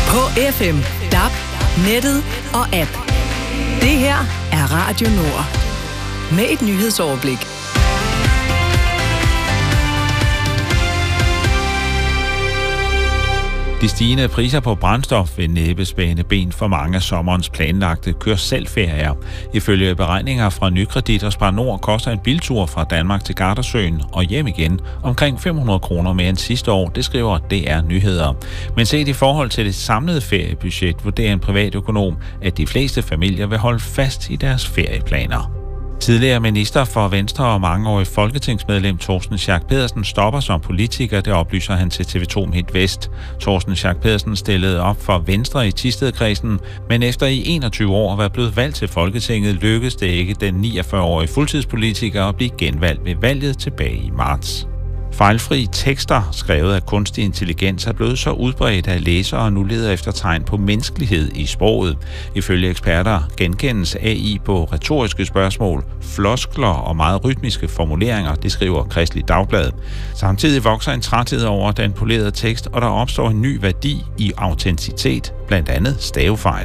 På FM, DAB, nettet og app. Det her er Radio Nord. Med et nyhedsoverblik. De stigende priser på brændstof vil næppe spænde ben for mange af sommerens planlagte kør-selv-ferier. Ifølge beregninger fra Nykredit og Spar Nord koster en biltur fra Danmark til Gardasøen og hjem igen omkring 500 kroner mere end sidste år, det skriver DR Nyheder. Men set i forhold til det samlede feriebudget vurderer en privatøkonom, at de fleste familier vil holde fast i deres ferieplaner. Tidligere minister for Venstre og mangeårig folketingsmedlem Torsten Schack Pedersen stopper som politiker, det oplyser han til TV2 MidtVest. Torsten Schack Pedersen stillede op for Venstre i Thisted-kredsen, men efter i 21 år at være blevet valgt til Folketinget, lykkedes det ikke den 49-årige fuldtidspolitiker at blive genvalgt ved valget tilbage i marts. Fejlfri tekster, skrevet af kunstig intelligens, er blevet så udbredt, at læsere nu leder efter tegn på menneskelighed i sproget. Ifølge eksperter genkendes AI på retoriske spørgsmål, floskler og meget rytmiske formuleringer, det skriver Kristeligt Dagblad. Samtidig vokser en træthed over den polerede tekst, og der opstår en ny værdi i autenticitet, blandt andet stavefejl.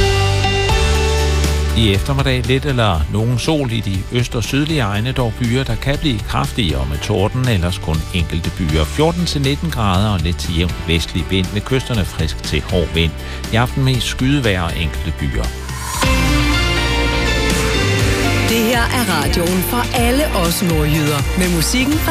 I eftermiddag lidt eller nogen sol i de øst- og sydlige egne, dog byer, der kan blive kraftigere med torden, ellers kun enkelte byer. 14-19 grader og lidt til jævn vestlig vind, med kysterne frisk til hård vind. I aften mest skydevejr og enkelte byer. Det her er radioen for alle os nordjyder med musikken